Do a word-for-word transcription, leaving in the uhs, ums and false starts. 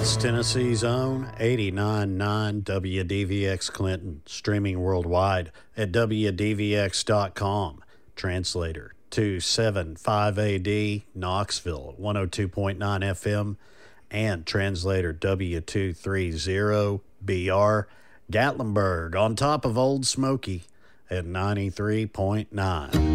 It's Tennessee's own eighty-nine point nine W D V X Clinton, streaming worldwide at W D V X dot com. Translator two seventy-five A D, Knoxville, one oh two point nine F M, and translator W two thirty B R, Gatlinburg, on top of Old Smoky at ninety-three point nine.